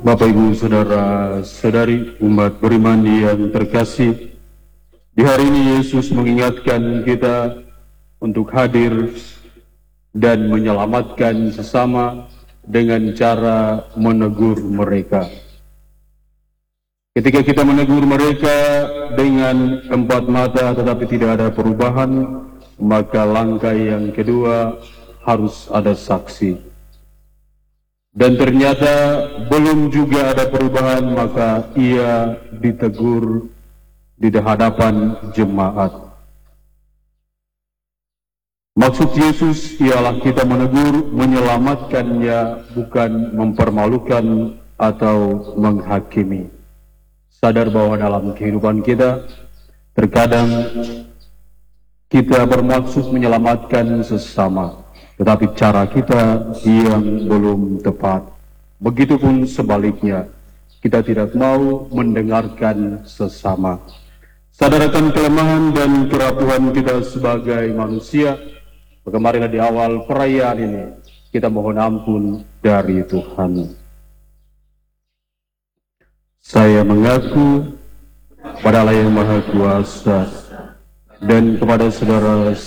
Bapak, Ibu, Saudara-saudari, umat beriman yang terkasih, di hari ini Yesus mengingatkan kita untuk hadir dan menyelamatkan sesama dengan cara menegur mereka. Ketika kita menegur mereka dengan empat mata tetapi tidak ada perubahan, maka langkah yang kedua harus ada saksi. Dan ternyata belum juga ada perubahan, maka ia ditegur di hadapan jemaat. Maksud Yesus ialah kita menegur, menyelamatkannya, bukan mempermalukan atau menghakimi. Sadar bahwa dalam kehidupan kita, terkadang kita bermaksud menyelamatkan sesama, tetapi cara kita yang belum tepat. Begitupun sebaliknya, kita tidak mau mendengarkan sesama. Sadarkan kelemahan dan kerapuhan kita sebagai manusia. Kemarin di awal perayaan ini, kita mohon ampun dari Tuhan. Saya mengaku pada Allah yang Maha Kuasa dan kepada saudara